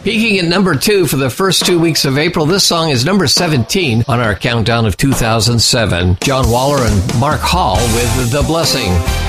Peaking at number 2 for the first 2 weeks of April, this song is number 17 on our countdown of 2007. John Waller and Mark Hall with The Blessing.